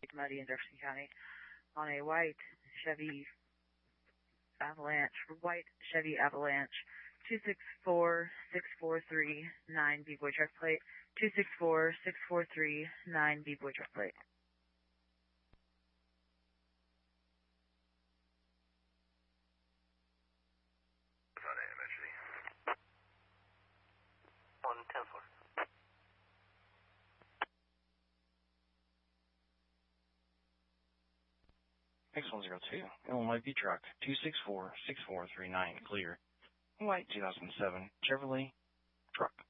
Muddy in Jefferson County on a white Chevy Avalanche, 264643 B-Boy truck plate, 264643 B-Boy truck plate. On 10-4. X102, Illinois V truck, 264-6439, clear. White 2007 Chevrolet truck.